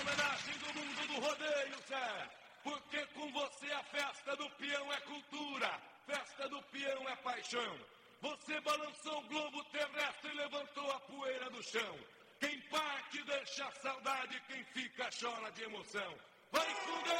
homenagem do mundo do rodeio, Zé. Porque com você a festa do peão é cultura, festa do peão é paixão. Você balançou o globo terrestre e levantou a poeira do chão. Quem parte deixa a saudade, quem fica chora de emoção. Vai com Deus!